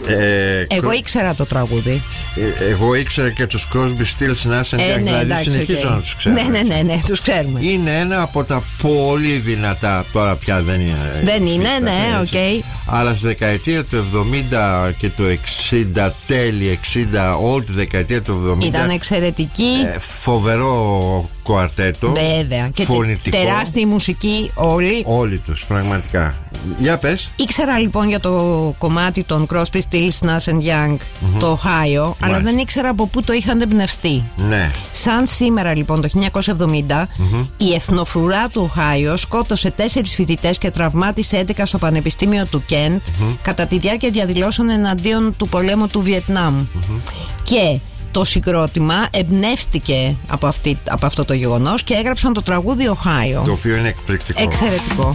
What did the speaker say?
Εγώ ήξερα το τραγούδι. Εγώ ήξερα και τους Crosby, Stills, Nash & Young. Δηλαδή συνεχίζω να τους ξέρω. Ναι, τους ξέρουμε. Είναι ένα από τα πολύ δυνατά. Τώρα πια δεν είναι. Δεν είναι, ναι, οκ. Αλλά στη δεκαετία του 70 και του 60, τέλη 60, όλη τη δεκαετία του 70 ήταν εξαιρετική. Φοβερό κουαρτέτο. Βέβαια. Και φωνητικό. Τεράστια μουσική όλοι. Όλοι τους, πραγματικά. Για πες. Ήξερα λοιπόν για το κομμάτι των Crosby, Stills, Nash & Young, το Ohio, αλλά δεν ήξερα από πού το είχαν εμπνευστεί. Ναι. Σαν σήμερα λοιπόν το 1970, η εθνοφρουρά του Ohio σκότωσε 4 φοιτητές και τραυμάτισε 11 στο Πανεπιστήμιο του Κέντ κατά τη διάρκεια διαδηλώσεων εναντίον του πολέμου του Βιετνάμ. Και το συγκρότημα εμπνεύστηκε από αυτό το γεγονός και έγραψαν το τραγούδι Ohio. Το οποίο είναι εκπληκτικό. Εξαιρετικό.